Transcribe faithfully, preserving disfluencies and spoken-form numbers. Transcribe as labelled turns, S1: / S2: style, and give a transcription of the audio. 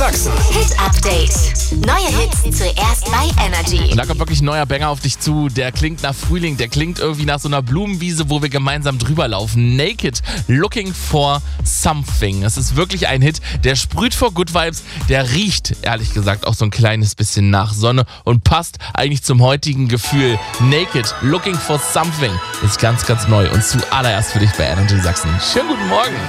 S1: Sachsen.
S2: Hit Update. Neue Hits zuerst bei Energy.
S3: Und da kommt wirklich ein neuer Banger auf dich zu. Der klingt nach Frühling, der klingt irgendwie nach so einer Blumenwiese, wo wir gemeinsam drüber laufen. Naked, Looking for Something. Es ist wirklich ein Hit, der sprüht vor Good Vibes, der riecht, ehrlich gesagt, auch so ein kleines bisschen nach Sonne und passt eigentlich zum heutigen Gefühl. Naked, Looking for Something ist ganz, ganz neu und zuallererst für dich bei Energy Sachsen. Schönen guten Morgen.